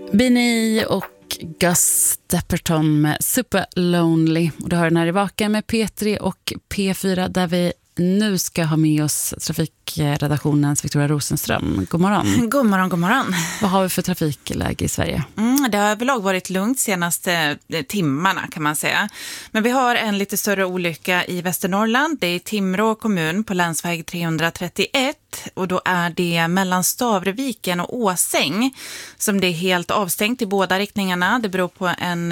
Bini och Gus Stepperton med Super Lonely. Och det har den här i Vaka med P3 och P4 där vi nu ska ha med oss trafikredaktionens Victoria Rosenström. God morgon. God morgon, god morgon. Vad har vi för trafikläge i Sverige? Det har överlag varit lugnt senaste timmarna kan man säga. Men vi har en lite större olycka i Västernorrland. Det är Timrå kommun på länsväg 331. Och då är det mellan Stavreviken och Åsäng som det är helt avstängt i båda riktningarna. Det beror på en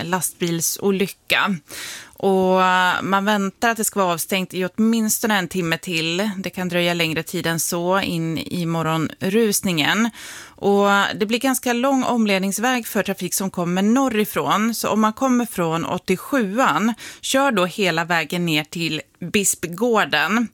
lastbilsolycka. Och man väntar att det ska vara avstängt i åtminstone en timme till. Det kan dröja längre tid än så in i morgonrusningen. Och det blir ganska lång omledningsväg för trafik som kommer norrifrån. Så om man kommer från 87an, kör då hela vägen ner till Bispgården.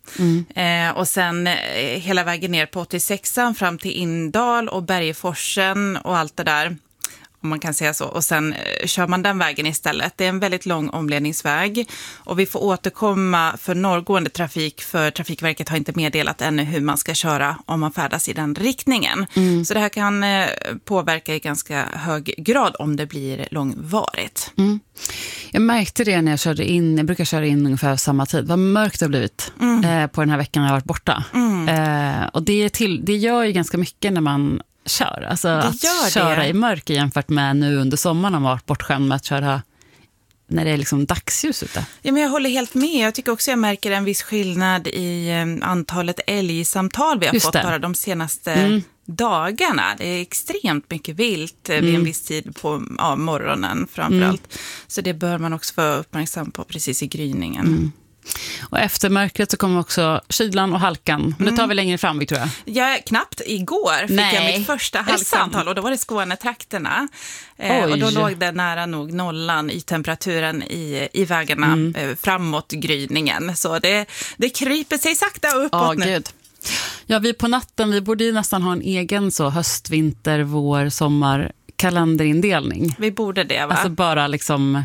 Och sen hela vägen ner på 86an fram till Indal och Bergeforsen och allt det där. Om man kan säga så. Och sen kör man den vägen istället. Det är en väldigt lång omledningsväg. Och vi får återkomma för norrgående trafik. För Trafikverket har inte meddelat ännu hur man ska köra om man färdas i den riktningen. Så det här kan påverka i ganska hög grad om det blir långvarigt. Jag märkte det när jag körde in. Jag brukar köra in ungefär samma tid. Vad mörkt det har blivit på den här veckan jag har varit borta. Och det gör ju ganska mycket när man kör. Alltså att köra i mörker jämfört med nu under sommaren har varit bortskämd med att köra när det är liksom dagsljus ute. Ja, men jag håller helt med. Jag tycker också jag märker en viss skillnad i antalet älgsamtal vi har fått bara de senaste dagarna. Det är extremt mycket vilt vid en viss tid på morgonen framförallt. Så det bör man också vara uppmärksam på precis i gryningen. Och efter mörkret så kommer också kylan och halkan. Men det tar vi längre fram, Victoria. Ja, knappt igår fick jag mitt första halksamtal och då var det Skånetrakterna. Och då låg det nära nog nollan i temperaturen i vägarna framåt gryningen. Så det kryper sig sakta uppåt nu. Gud. Ja, vi på natten, vi borde ju nästan ha en egen så höst, vinter, vår, sommar kalenderindelning. Vi borde det, va? Alltså bara liksom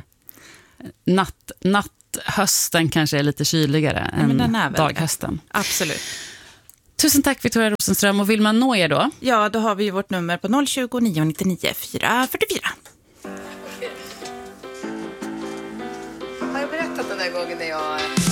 natt hösten kanske är lite kyligare än daghösten. Absolut. Tusen tack Victoria Rosenström. Och vill man nå er då? Ja, då har vi vårt nummer på 020 999 444. Har jag berättat den där gången när jag